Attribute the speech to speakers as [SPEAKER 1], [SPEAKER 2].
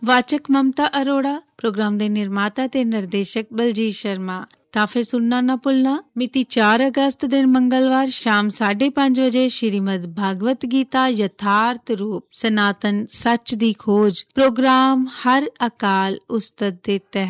[SPEAKER 1] ਵਾਚਕ ਮਮਤਾ ਅਰੋੜਾ, ਪ੍ਰੋਗਰਾਮ ਦੇ ਨਿਰਮਾਤਾ ਤੇ ਨਿਰਦੇਸ਼ਕ ਬਲਜੀਤ ਸ਼ਰਮਾ। ਤਾਂ ਫਿਰ ਸੁਣਨਾ ਨਾ ਭੁੱਲਣਾ, ਮਿਤੀ 4 ਅਗਸਤ ਦਿਨ ਮੰਗਲਵਾਰ ਸ਼ਾਮ 5:30 ਵਜੇ ਸ਼੍ਰੀਮਦ ਭਾਗਵਤ ਗੀਤਾ ਯਥਾਰਥ ਰੂਪ ਸਨਾਤਨ ਸੱਚ ਦੀ ਖੋਜ ਪ੍ਰੋਗਰਾਮ ਹਰ ਅਕਾਲ ਉਸਤਤ ਦੇ ਤਹਿਤ